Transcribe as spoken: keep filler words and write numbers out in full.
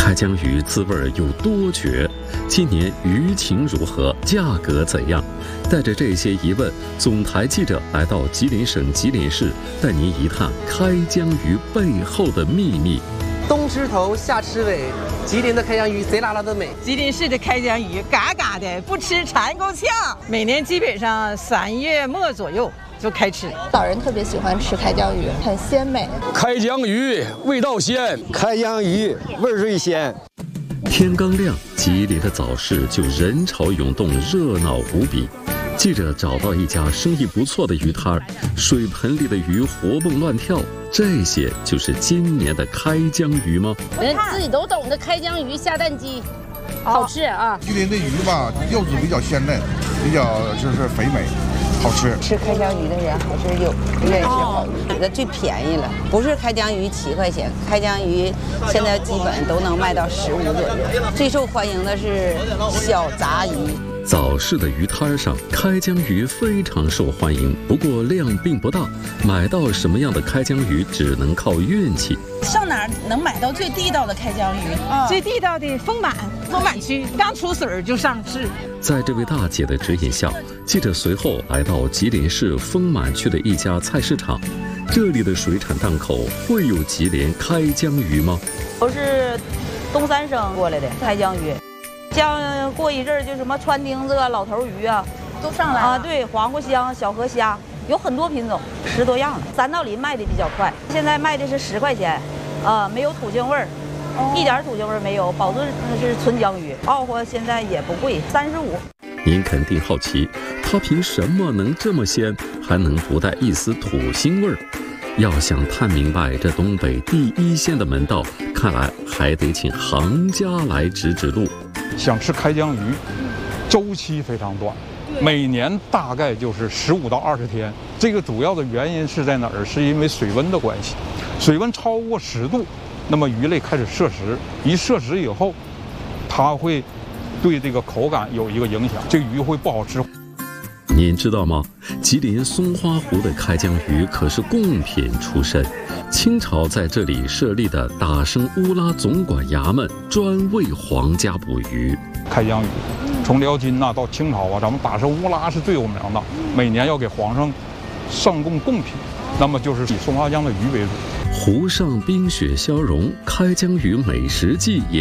开江鱼滋味有多绝？今年鱼情如何？价格怎样？带着这些疑问，总台记者来到吉林省吉林市，带您一探开江鱼背后的秘密。 东吃头，夏吃尾，吉林的开江鱼贼拉拉的美。 吉林市的开江鱼嘎嘎的，不吃馋够呛。每年基本上三月末左右就开吃。 老人特别喜欢吃开江鱼，很鲜美。 开江鱼味道鲜， 开江鱼味儿最鲜。 天刚亮，吉林的早市就人潮涌动，热闹无比。记者找到一家生意不错的鱼摊儿，水盆里的鱼活蹦乱跳，这些就是今年的开江鱼吗？ 人自己都懂得开江鱼下蛋鸡，好吃啊！ 吉林的鱼吧，肉质比较鲜嫩，比较就是肥美，好吃。 吃开江鱼的人还是有，愿意吃好鱼，觉得最便宜了。不是开江鱼七块钱，开江鱼现在基本都能卖到十五左右。最受欢迎的是小杂鱼。 早市的鱼摊上，开江鱼非常受欢迎，不过量并不大，买到什么样的开江鱼只能靠运气。 上哪儿能买到最地道的开江鱼？嗯、最地道的丰满，丰满区刚出水就上市。 在这位大姐的指引下，记者随后来到吉林市丰满区的一家菜市场。这里的水产档口会有吉林开江鱼吗？ 都是东三省过来的开江鱼。像过一阵儿就什么川钉子啊、老头鱼啊， 都上来了啊。对，黄瓜香、小河虾，有很多品种，十多样了。三道鳞卖的比较快，现在卖的是十块钱，啊，没有土腥味儿，哦、一点土腥味儿没有，保证它是纯江鱼。奥货现在也不贵，三十五。 您肯定好奇，它凭什么能这么鲜，还能不带一丝土腥味儿？要想探明白这东北第一鲜的门道，看来还得请行家来指指路。 想吃开江鱼，周期非常短，每年大概就是十五到二十天。这个主要的原因是在哪儿？是因为水温的关系，水温超过十度，那么鱼类开始摄食，一摄食以后，它会对这个口感有一个影响，这个鱼会不好吃。 您知道吗？吉林松花湖的开江鱼可是贡品出身，清朝在这里设立的打生乌拉总管衙门专为皇家捕鱼。 开江鱼从辽金呐、啊、到清朝啊，咱们打生乌拉是最有名的，每年要给皇上上贡贡品，那么就是以松花江的鱼为主。 湖上冰雪消融，开江鱼美食季也